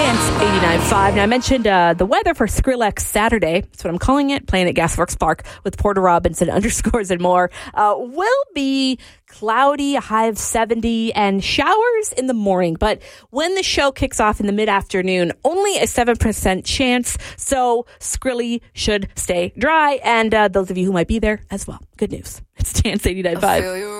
Chance 89.5. Now, I mentioned the weather for Skrillex Saturday. That's what I'm calling it. Playing at Gasworks Park with Porter Robinson, underscores and more. Will be cloudy, a high of 70, and showers in the morning. But when the show kicks off in the mid-afternoon, only a 7% chance. So Skrilly should stay dry. And those of you who might be there as well. Good news. It's Chance 89.5.